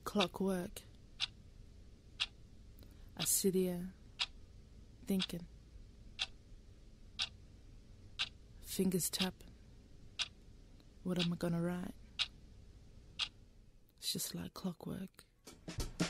clockwork. I sit here thinking, fingers tapping. What am I gonna write? It's just like clockwork.